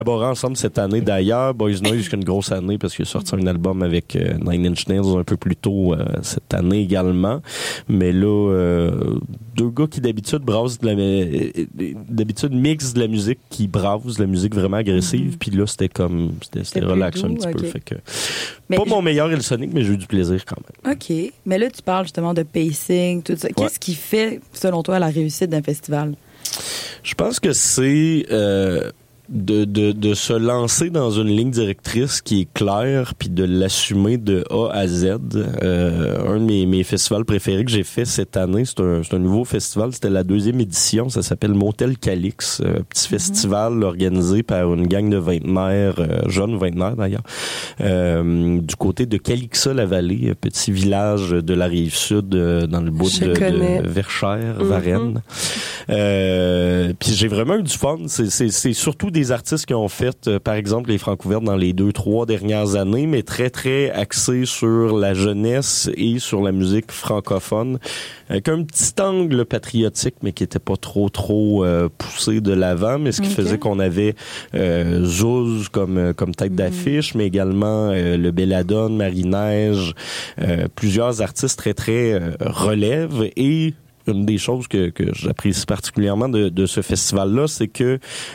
collaboré ensemble cette année d'ailleurs. Boys Noise, qui a une grosse année parce qu'il a sorti un album avec Nine Inch Nails un peu plus tôt cette année également. Mais là, deux gars qui d'habitude mixent de la musique qui brase, de la musique vraiment agressive. Puis là, c'était relax un petit peu. Fait que, pas mon meilleur Hillsonic, mais j'ai eu du plaisir quand même. OK. Mais là, tu parles justement de pacing, tout ça. Ouais. Qu'est-ce qui fait, selon toi, la réussite d'un festival? Je pense que c'est de se lancer dans une ligne directrice qui est claire puis de l'assumer de A à Z. Un de mes festivals préférés que j'ai fait cette année, c'est un nouveau festival, c'était la 2e édition, ça s'appelle Motel Calix, petit festival organisé par une gang de vingtenaires, jeunes vingtenaires d'ailleurs, du côté de Calixa-la-Vallée, petit village de la Rive-Sud dans le bout de Verchères, Varennes. Puis j'ai vraiment eu du fun, c'est surtout des artistes qui ont fait, par exemple, les Francouvertes dans les 2-3 dernières années, mais très, très axés sur la jeunesse et sur la musique francophone, avec un petit angle patriotique, mais qui était pas trop poussé de l'avant, mais ce qui faisait qu'on avait Zouz comme tête d'affiche, mais également le Belladone, Marie-Neige, plusieurs artistes très, très relève. Et une des choses que j'apprécie particulièrement de ce festival-là, c'est que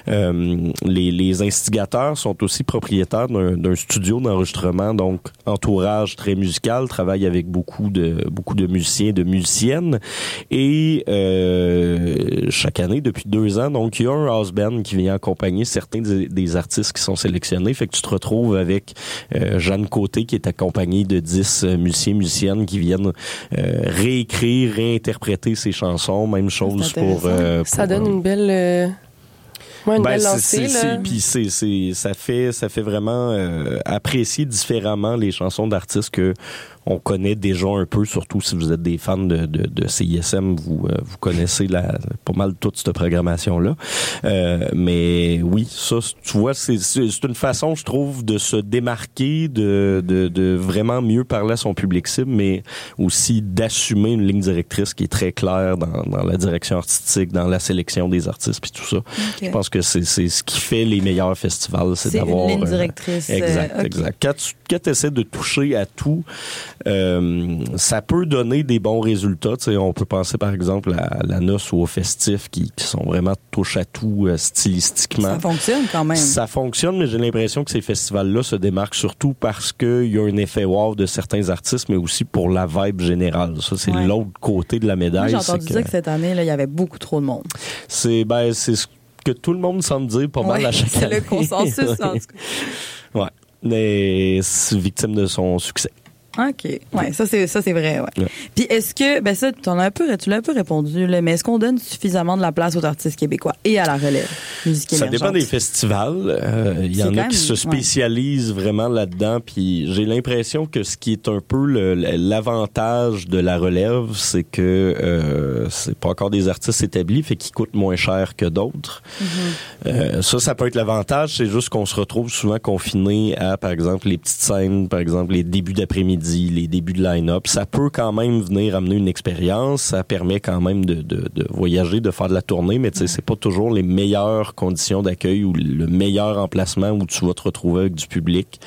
les instigateurs sont aussi propriétaires d'un studio d'enregistrement, donc entourage très musical, travaillent avec beaucoup de musiciens et de musiciennes. Et chaque année, depuis 2 ans, donc il y a un house band qui vient accompagner certains des artistes qui sont sélectionnés. Fait que tu te retrouves avec Jeanne Côté qui est accompagnée de 10 musiciennes qui viennent réécrire, réinterpréter ses chansons, même chose pour ça donne une belle une belle lancée, puis ça fait vraiment apprécier différemment les chansons d'artistes que on connaît déjà un peu, surtout si vous êtes des fans de CISM, vous connaissez pas mal toute cette programmation-là. Mais oui, ça, tu vois, c'est une façon, je trouve, de se démarquer, de vraiment mieux parler à son public cible, mais aussi d'assumer une ligne directrice qui est très claire dans la direction artistique, dans la sélection des artistes, puis tout ça. Okay. Je pense que c'est ce qui fait les meilleurs festivals, c'est d'avoir une ligne directrice. Exact. Quand tu essaies de toucher à tout, ça peut donner des bons résultats. T'sais, on peut penser par exemple à la noce ou au festif qui sont vraiment touche à tout stylistiquement. Ça fonctionne quand même. Ça fonctionne, mais j'ai l'impression que ces festivals-là se démarquent surtout parce qu'il y a un effet wow de certains artistes, mais aussi pour la vibe générale. Ça, c'est l'autre côté de la médaille. Moi, j'ai entendu dire que cette année, là, il y avait beaucoup trop de monde. C'est ce que tout le monde semble dire pas mal à chaque année. C'est le consensus, en tout cas. Ouais. Mais c'est victime de son succès. OK. Ouais, ça c'est vrai, ouais. Puis est-ce que ça tu l'as un peu répondu là, mais est-ce qu'on donne suffisamment de la place aux artistes québécois et à la relève musique émergente? Ça dépend des festivals, il y en a qui se spécialisent vraiment là-dedans, puis j'ai l'impression que ce qui est un peu l'avantage de la relève, c'est que c'est pas encore des artistes établis, fait qu'ils coûtent moins cher que d'autres. Ça peut être l'avantage, c'est juste qu'on se retrouve souvent confiné à, par exemple, les petites scènes, par exemple, les débuts d'après-midi, les débuts de line-up. Ça peut quand même venir amener une expérience. Ça permet quand même de voyager, de faire de la tournée, mais tu sais, c'est pas toujours les meilleures conditions d'accueil ou le meilleur emplacement où tu vas te retrouver avec du public.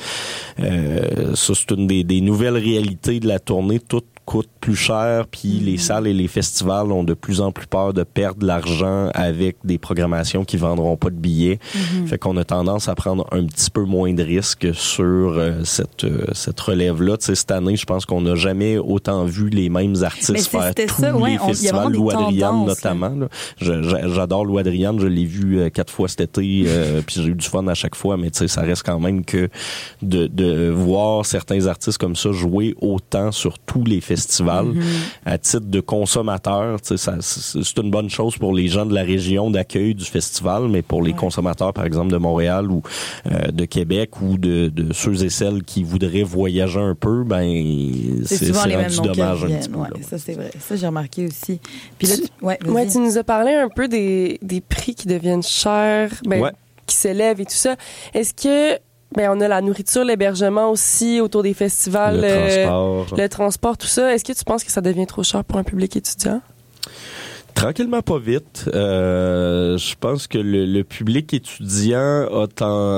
Ça, c'est une des nouvelles réalités de la tournée. Tout coûte plus cher, puis les salles et les festivals ont de plus en plus peur de perdre de l'argent avec des programmations qui vendront pas de billets. Fait qu'on a tendance à prendre un petit peu moins de risques sur cette relève-là. Tu sais, cette année, je pense qu'on n'a jamais autant vu les mêmes artistes faire tous les festivals. Lou Adriane, notamment. Là. J'adore Lou Adriane, je l'ai vu 4 fois cet été, puis j'ai eu du fun à chaque fois, mais tu sais, ça reste quand même que de voir certains artistes comme ça jouer autant sur tous les festivals à titre de consommateur, c'est une bonne chose pour les gens de la région d'accueil du festival, mais pour les consommateurs, par exemple, de Montréal ou de Québec ou de ceux et celles qui voudraient voyager un peu, c'est rendu dommage un petit peu. Ça, c'est vrai. Ça, j'ai remarqué aussi. Puis là, tu nous as parlé un peu des prix qui deviennent chers, qui s'élèvent et tout ça. Est-ce que on a la nourriture, l'hébergement aussi autour des festivals, le transport, tout ça. Est-ce que tu penses que ça devient trop cher pour un public étudiant? Tranquillement pas vite. Je pense que le public étudiant a